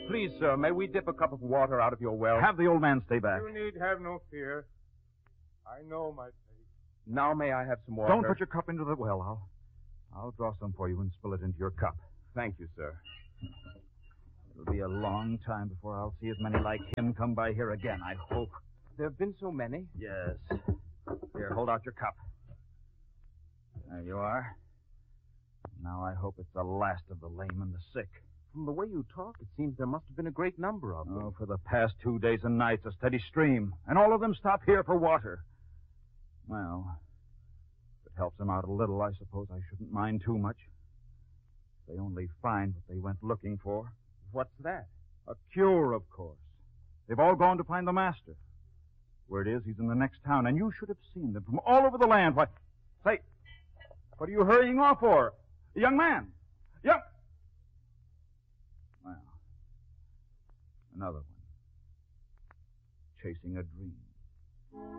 Please, sir, may we dip a cup of water out of your well? Have the old man stay back. You need have no fear. I know my place. Now may I have some water? Don't put your cup into the well. I'll draw some for you and spill it into your cup. Thank you, sir. It'll be a long time before I'll see as many like him come by here again, I hope. There have been so many. Yes. Here, hold out your cup. There you are. Now I hope it's the last of the lame and the sick. From the way you talk, it seems there must have been a great number of them. Oh, for the past 2 days and nights, a steady stream. And all of them stop here for water. Well, if it helps them out a little, I suppose I shouldn't mind too much. They only find what they went looking for. What's that? A cure, of course. They've all gone to find the master. Word is, he's in the next town, and you should have seen them from all over the land. Why, say, what are you hurrying off for? Young man! Young... Well, another one. Chasing a dream.